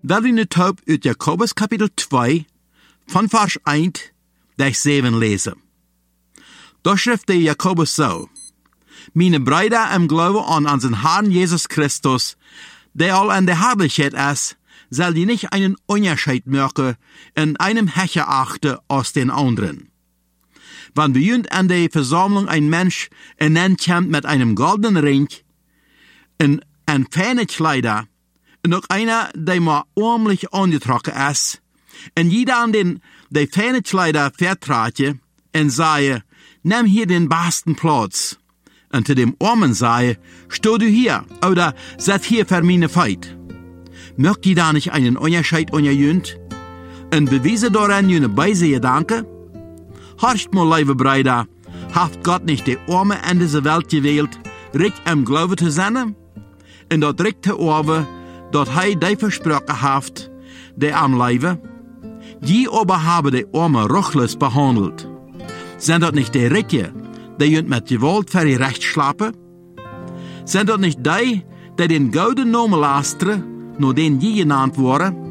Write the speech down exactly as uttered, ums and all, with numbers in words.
Wel in het hoop uit Jakobus kapitel twee, van vers één tot zeven lezen. Da schrift de Jakobus zo. Meine Brüder im Glauben an unseren Herrn Jesus Christus, der all an der Herrlichkeit ist, soll die nicht einen Unterschied merken in einem Hecher achten als den anderen. Wenn bei uns an der Versammlung ein Mensch kommt mit einem goldenen Ring, in ein feine Kleider, und auch einer, der mal ordentlich angetrocken ist, und jeder an den, der feine Kleider vertrate, und sage, nimm hier den besten Platz. Und zu dem Armen sage, steh du hier, oder set hier für meine Feit. Mögt ihr da nicht einen Unterschied unter Jünd? Und beweise daran jene beise Gedanken? Horcht mal, liebe Brüder, haft Gott nicht die Arme in diese Welt gewählt, reich im Glauben zu sein? Und dort reich der Arme, dort hei die versprochen haft, der am Leibe? Die aber haben die Arme ruchlos behandelt. Sind dort nicht die Reiche, die jünd mit Gewalt für ihr Recht schlappen? Sind dort nicht die, die den gouden Namen lasteren, nur den die genannt worden?